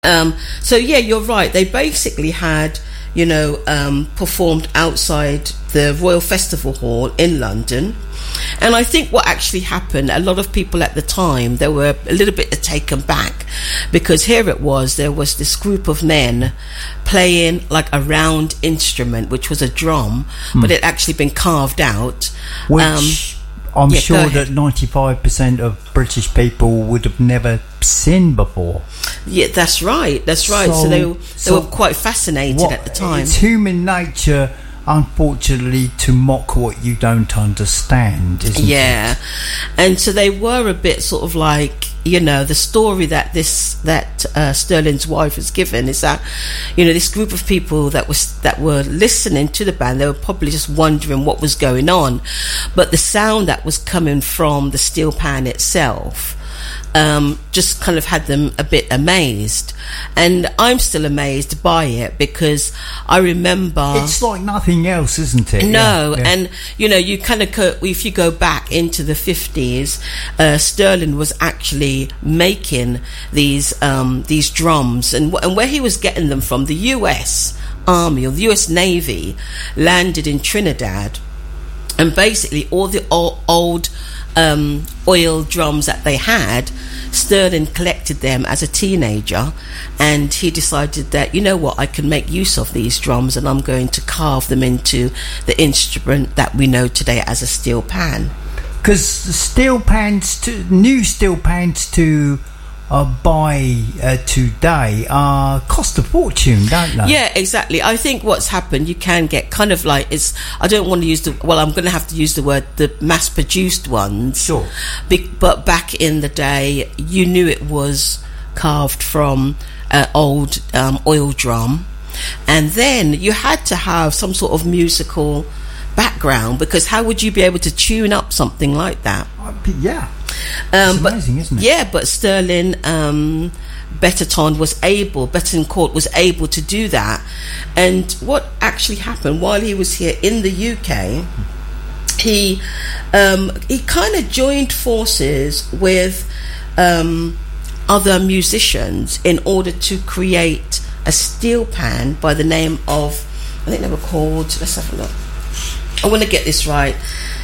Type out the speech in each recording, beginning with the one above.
So yeah, you're right. They basically had, performed outside the Royal Festival Hall in London. And I think what actually happened, a lot of people at the time, they were a little bit taken back, because here it was, there was this group of men playing like a round instrument, which was a drum, but it actually been carved out. Which I'm sure that 95% of British people would have never seen before. Yeah, that's right. So they were quite fascinated at the time. It's human nature, unfortunately, to mock what you don't understand, isn't it? And so they were a bit sort of like, the story that Sterling's wife has given is that, this group of people that were listening to the band, they were probably just wondering what was going on, but the sound that was coming from the steel pan itself just kind of had them a bit amazed. And I'm still amazed by it, because I remember... It's like nothing else, isn't it? No, yeah. And, you kind of... If you go back into the 50s, Sterling was actually making these drums. And where he was getting them from, the US Army or the US Navy landed in Trinidad. And basically all the old oil drums that they had, Sterling collected them as a teenager, and he decided that, I can make use of these drums, and I'm going to carve them into the instrument that we know today as a steel pan. Because new steel pans to buy today cost a fortune, don't they? Yeah, exactly. I think what's happened, you can get kind of like, I don't want to use I'm going to have to use the word, the mass-produced ones. Sure. But back in the day, you knew it was carved from an old oil drum. And then you had to have some sort of musical background, because how would you be able to tune up something like that? Yeah. It's amazing, isn't it? Yeah, but Sterling Betancourt was able to do that. And what actually happened while he was here in the UK, he kind of joined forces with other musicians in order to create a steel pan by the name of, I think they were called, let's have a look, I want to get this right,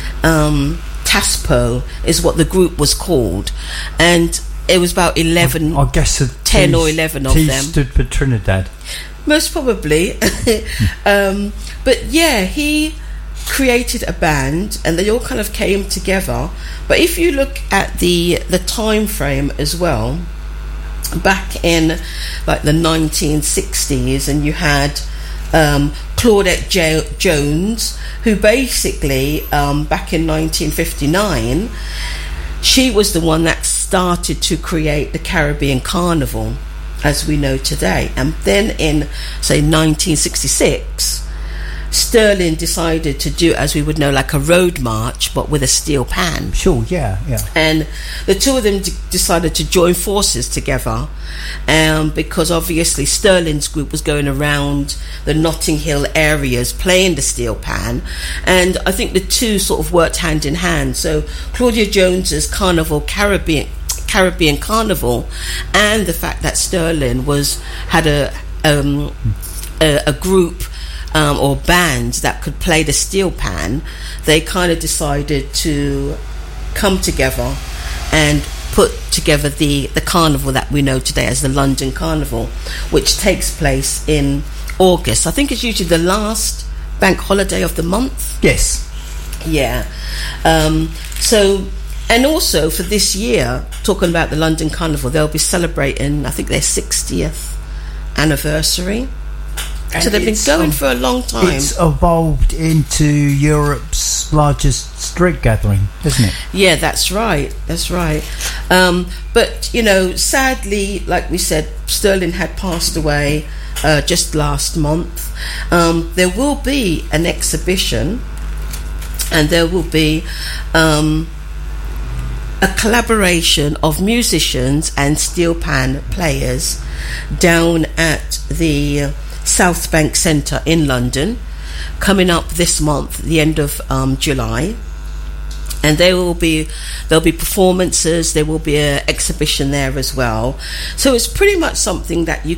Taspo is what the group was called, and it was about 11, I guess 10 or 11 of T them. Stood for Trinidad. Most probably. But yeah, he created a band, and they all kind of came together. But if you look at the time frame as well, back in like the 1960s, and you had Claudette Jones, who basically back in 1959, she was the one that started to create the Caribbean Carnival as we know today. And then in, say, 1966, Sterling decided to do, as we would know, like a road march, but with a steel pan. Sure, yeah. And the two of them decided to join forces together, because obviously Sterling's group was going around the Notting Hill areas playing the steel pan, and I think the two sort of worked hand in hand. So Claudia Jones's Caribbean Carnival, and the fact that Sterling had a group or band that could play the steel pan, they kind of decided to come together and put together the carnival that we know today as the London Carnival, which takes place in August. I think it's usually the last bank holiday of the month. Yes. Yeah. So, and also for this year, talking about the London Carnival, they'll be celebrating, I think, their 60th anniversary. And so they've been going for a long time. It's evolved into Europe's largest street gathering, isn't it? Yeah, that's right. But, sadly, like we said, Sterling had passed away just last month. There will be an exhibition, and there will be a collaboration of musicians and steel pan players down at the South Bank Centre in London, coming up this month, the end of July. And there'll be performances, there will be an exhibition there as well. So it's pretty much something that you